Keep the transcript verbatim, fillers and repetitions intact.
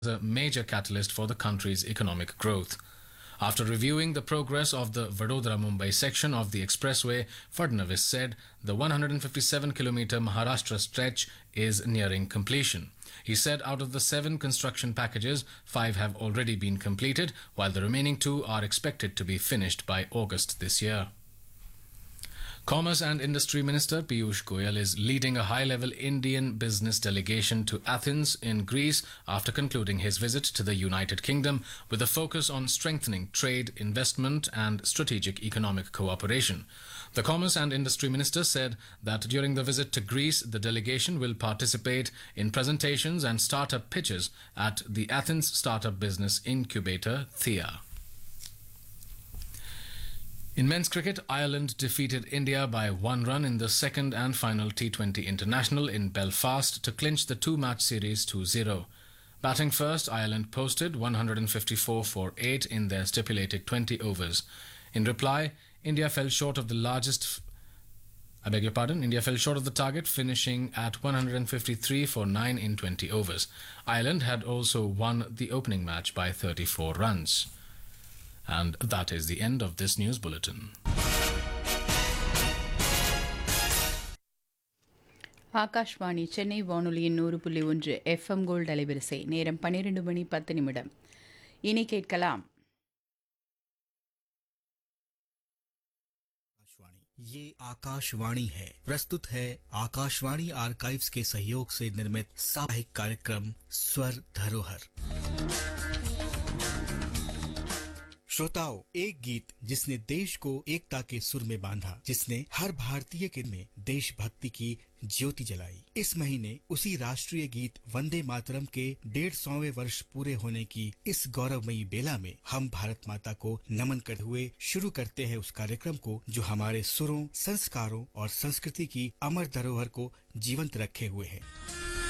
a major catalyst for the country's economic growth. After reviewing the progress of the Vadodara-Mumbai section of the expressway, Fadnavis said the one hundred fifty-seven kilometer Maharashtra stretch is nearing completion. He said out of the seven construction packages, five have already been completed, while the remaining two are expected to be finished by August this year. Commerce and Industry Minister Piyush Goyal is leading a high-level Indian business delegation to Athens in Greece after concluding his visit to the United Kingdom with a focus on strengthening trade, investment and strategic economic cooperation. The Commerce and Industry Minister said that during the visit to Greece, the delegation will participate in presentations and startup pitches at the Athens Startup Business Incubator, Thea. In men's cricket, Ireland defeated India by one run in the second and final T twenty International in Belfast to clinch the two-match series two zero. Batting first, Ireland posted one hundred fifty-four for eight in their stipulated twenty overs. In reply, India fell short of the largest... I beg your pardon, India fell short of the target, finishing at one hundred fifty-three for nine in twenty overs. Ireland had also won the opening match by thirty-four runs. And that is the end of this news bulletin. Akashvani Chennai வானொலியின் நூறு புள்ளி ஒன்று FM gold அலைவரிசை நேரம் பன்னிரண்டு மணி பத்து நிமிடம். இனி கேட்கலாம். ये आकाशवाणी है। प्रस्तुत है आकाशवाणी आर्काइव्स के सहयोग से निर्मित साप्ताहिक कार्यक्रम स्वर धरोहर। श्रोताओं, एक गीत जिसने देश को एकता के सुर में बांधा, जिसने हर भारतीय के में देशभक्ति की ज्योति जलाई। इस महीने उसी राष्ट्रीय गीत वंदे मातरम के डेढ़ सौवें वर्ष पूरे होने की इस गौरवमयी बेला में हम भारत माता को नमन करते हुए शुरू करते हैं उस कार्यक्रम को जो हमारे सुरों, संस्कारों और संस्कृति की अमर धरोहर को जीवंत रखे हुए है।